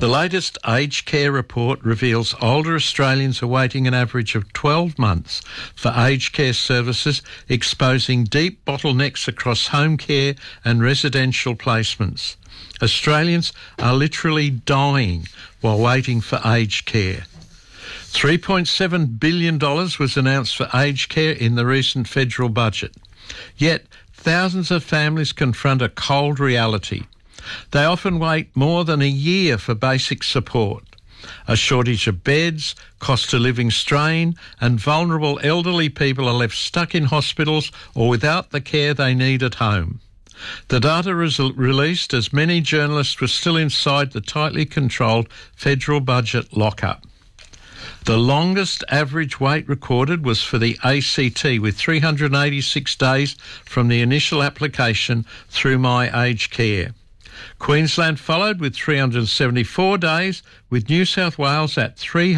The latest aged care report reveals older Australians are waiting an average of 12 months for aged care services, exposing deep bottlenecks across home care and residential placements. Australians are literally dying while waiting for aged care. $3.7 billion was announced for aged care in the recent federal budget. Yet, thousands of families confront a cold reality. They often wait more than a year for basic support. A shortage of beds, cost of living strain, and vulnerable elderly people are left stuck in hospitals or without the care they need at home. The data released as many journalists were still inside the tightly controlled federal budget lockup. The longest average wait recorded was for the ACT, with 386 days from the initial application through My Aged Care. Queensland followed with 374 days, with New South Wales at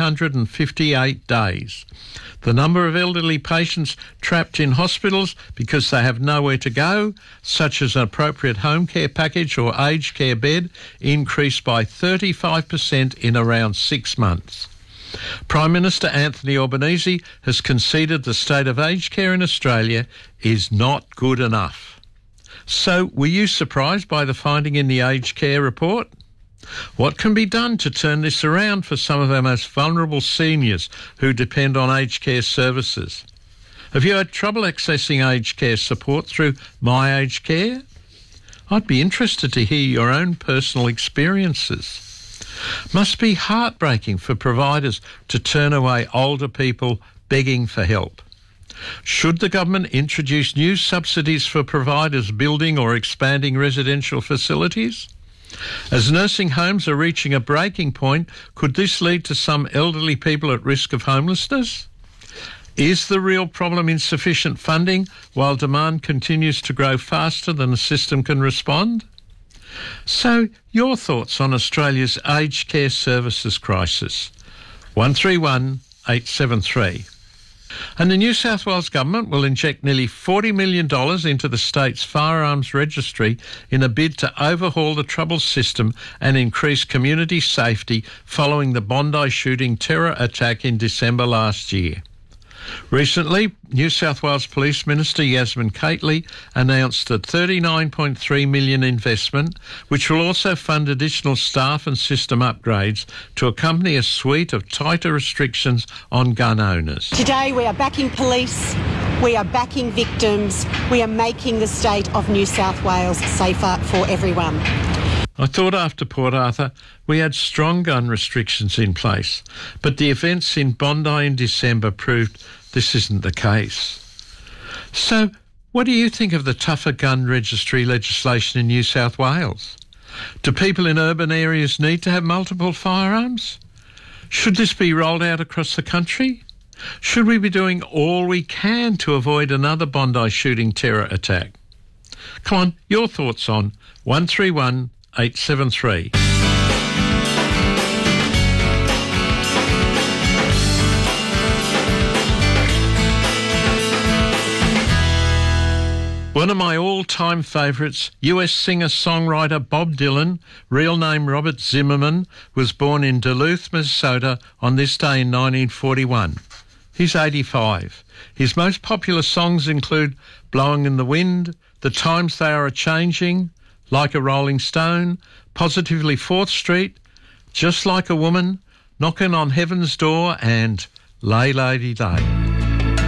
358 days. The number of elderly patients trapped in hospitals because they have nowhere to go, such as an appropriate home care package or aged care bed, increased by 35% in around 6 months. Prime Minister Anthony Albanese has conceded the state of aged care in Australia is not good enough. So, were you surprised by the finding in the aged care report? What can be done to turn this around for some of our most vulnerable seniors who depend on aged care services? Have you had trouble accessing aged care support through My Aged Care? I'd be interested to hear your own personal experiences. Must be heartbreaking for providers to turn away older people begging for help. Should the government introduce new subsidies for providers building or expanding residential facilities? As nursing homes are reaching a breaking point, could this lead to some elderly people at risk of homelessness? Is the real problem insufficient funding while demand continues to grow faster than the system can respond? So, your thoughts on Australia's aged care services crisis? 131 873. And the New South Wales Government will inject nearly $40 million into the state's firearms registry in a bid to overhaul the troubled system and increase community safety following the Bondi shooting terror attack in December last year. Recently, New South Wales Police Minister Yasmin Cately announced a $39.3 million investment, which will also fund additional staff and system upgrades to accompany a suite of tighter restrictions on gun owners. Today we are backing police, we are backing victims, we are making the state of New South Wales safer for everyone. I thought after Port Arthur we had strong gun restrictions in place, but the events in Bondi in December proved this isn't the case. So, what do you think of the tougher gun registry legislation in New South Wales? Do people in urban areas need to have multiple firearms? Should this be rolled out across the country? Should we be doing all we can to avoid another Bondi shooting terror attack? Come on, your thoughts on 131 873. One of my all-time favourites, US singer-songwriter Bob Dylan, real name Robert Zimmerman, was born in Duluth, Minnesota on this day in 1941. He's 85. His most popular songs include Blowing in the Wind, The Times They Are A-Changing, Like a Rolling Stone, Positively 4th Street, Just Like a Woman, Knocking on Heaven's Door and Lay Lady Lay.